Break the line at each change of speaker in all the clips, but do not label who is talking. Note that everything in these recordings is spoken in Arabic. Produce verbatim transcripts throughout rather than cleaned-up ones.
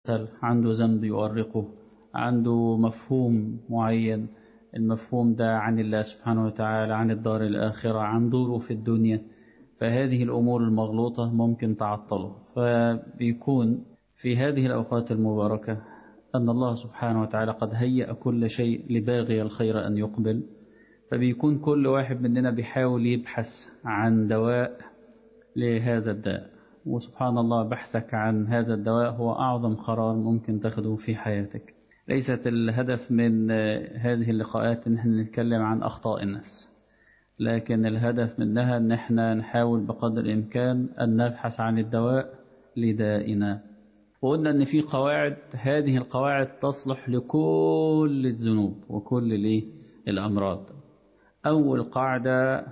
عنده ذنب يؤرقه، عنده مفهوم معين، المفهوم ده عن الله سبحانه وتعالى، عن الدار الآخرة، عن دوره في الدنيا. فهذه الأمور المغلوطة ممكن تعطله، فبيكون في هذه الأوقات المباركة أن الله سبحانه وتعالى قد هيأ كل شيء لباغي الخير أن يقبل، فبيكون كل واحد مننا بيحاول يبحث عن دواء لهذا الداء. وسبحان الله بحثك عن هذا الدواء هو أعظم قرار ممكن تاخده في حياتك. ليست الهدف من هذه اللقاءات ان احنا نتكلم عن أخطاء الناس، لكن الهدف منها ان احنا نحاول بقدر الإمكان أن نبحث عن الدواء لدائنا. وقلنا ان في قواعد، هذه القواعد تصلح لكل الذنوب وكل الأمراض. أول قاعدة: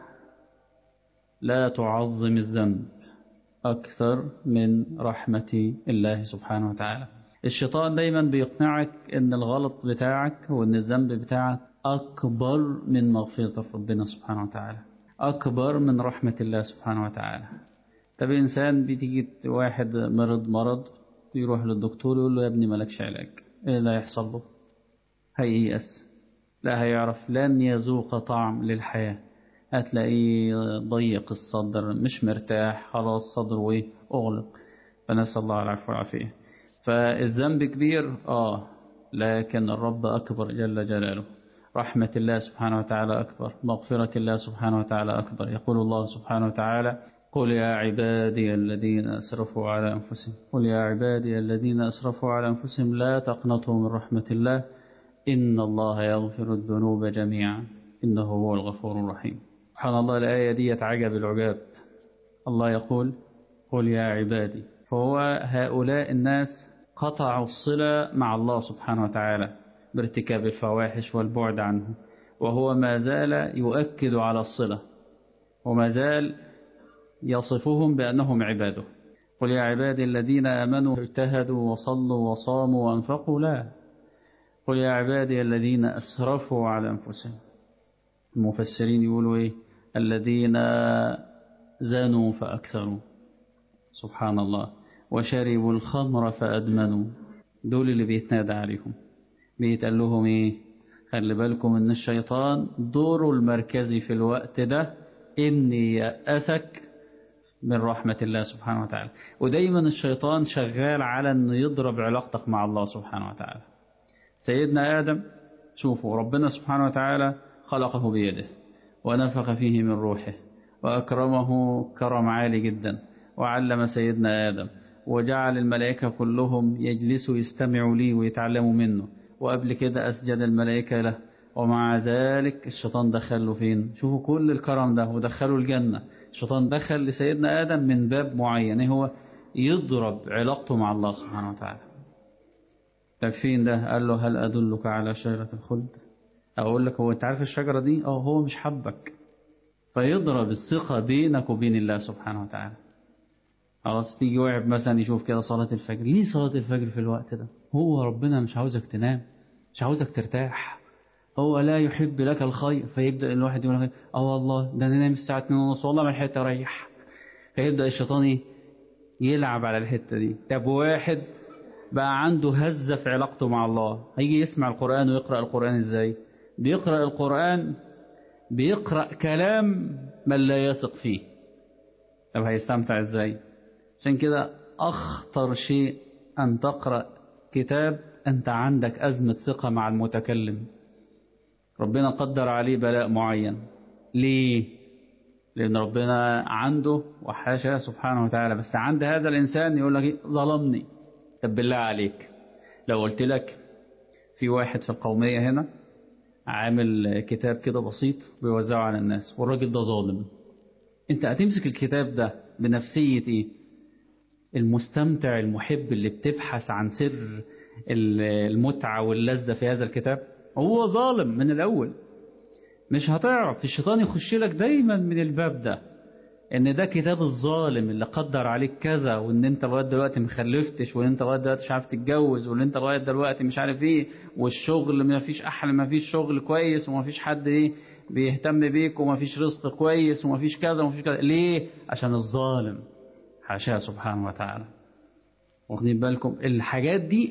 لا تعظم الذنب أكثر من رحمة الله سبحانه وتعالى. الشيطان دايما بيقنعك ان الغلط بتاعك وان الذنب بتاعك أكبر من مغفرة ربنا سبحانه وتعالى، أكبر من رحمة الله سبحانه وتعالى. طب إنسان بتيجي واحد مرض مرض يروح للدكتور يقول له يا ابني مالكش علاج، إيه اللي هيحصل له؟ هييأس، لا هيعرف، لن يذوق طعم للحياة، هتلاقيه ضيق الصدر، مش مرتاح، خلاص صدره ايه أغلق. فنسأل الله العفو والعافية. فالذنب كبير آه لكن الرب أكبر جل جلاله، رحمة الله سبحانه وتعالى أكبر، مغفرة الله سبحانه وتعالى أكبر. يقول الله سبحانه وتعالى: قل يا عبادي الذين أسرفوا على أنفسهم قل يا عبادي الذين أسرفوا على أنفسهم لا تقنطوا من رحمة الله إن الله يغفر الذنوب جميعا إنه هو الغفور الرحيم. سبحان الله، الآية دي عجب العجاب. الله يقول: قل يا عبادي. فهو هؤلاء الناس قطعوا الصلة مع الله سبحانه وتعالى بارتكاب الفواحش والبعد عنه، وهو ما زال يؤكد على الصلة وما زال يصفهم بأنهم عباده. قل يا عبادي الذين آمنوا اجتهدوا وصلوا وصاموا وانفقوا، لا، قل يا عبادي الذين أسرفوا على أنفسهم. المفسرين يقولوا إيه؟ الذين زانوا فأكثروا، سبحان الله، وشربوا الخمر فأدمنوا. دول اللي بيتنادى عليهم، بيتقال لهم إيه؟ خلي بالكم إن الشيطان دوره المركزي في الوقت ده إني يأسك من رحمة الله سبحانه وتعالى. ودايما الشيطان شغال على إنه يضرب علاقتك مع الله سبحانه وتعالى. سيدنا آدم، شوفوا ربنا سبحانه وتعالى خلقه بيده ونفخ فيه من روحه وأكرمه كرم عالي جدا، وعلم سيدنا آدم وجعل الملائكة كلهم يجلسوا يستمعوا لي ويتعلموا منه، وقبل كده أسجد الملائكة له. ومع ذلك الشيطان دخله فين؟ شوفوا كل الكرم ده ودخله الجنة. الشيطان دخل لسيدنا آدم من باب معين، هو يضرب علاقته مع الله سبحانه وتعالى. طب فين ده؟ قال له: هل أدلك على شجرة الخلد؟ أقول لك، هو أنت عارف الشجرة دي؟ أه هو مش حبك، فيضرب الثقة بينك وبين الله سبحانه وتعالى. خلاص تيجي واحد مثلا يشوف كده صلاة الفجر، ليه صلاة الفجر في الوقت ده؟ هو ربنا مش عاوزك تنام، مش عاوزك ترتاح، هو لا يحب لك الخير. فيبدأ الواحد يقول لك: اه والله ده انا نايم الساعة اتنين ونص والله ما لحقت اريح. فيبدأ الشيطان يلعب على الحتة دي. طب واحد بقى عنده هزة في علاقته مع الله، هيجي يسمع القرآن ويقرأ القرآن ازاي؟ بيقرأ القرآن بيقرأ كلام من لا يثق فيه. طب هيستمتع ازاي؟ عشان كده أخطر شيء أن تقرأ كتاب أنت عندك أزمة ثقة مع المتكلم، ربنا قدر عليه بلاء معين. ليه؟ لأن ربنا عنده، وحاشا سبحانه وتعالى، بس عند هذا الإنسان يقول لك ظلمني. طب بالله عليك لو قلت لك في واحد في القومية هنا عامل كتاب كده بسيط بيوزعه على الناس والراجل ده ظالم، انت هتمسك الكتاب ده بنفسية ايه؟ المستمتع المحب اللي بتبحث عن سر المتعة واللذة في هذا الكتاب، هو ظالم من الأول، مش هتعرف. الشيطان يخش لك دايما من الباب ده، ان ده كتاب الظالم اللي قدر عليك كذا، وان انت لغايه دلوقتي مخلفتش، وان انت لغايه دلوقتي مش عارف تتجوز، وان انت لغايه دلوقتي مش عارف ايه، والشغل ما فيش احلى، ما فيش شغل كويس، وما فيش حد ايه بيهتم بيك، وما فيش رزق كويس، وما فيش كذا وما فيش كذا. ليه؟ عشان الظالم، حاشاه سبحانه وتعالى. واخدين بالكم الحاجات دي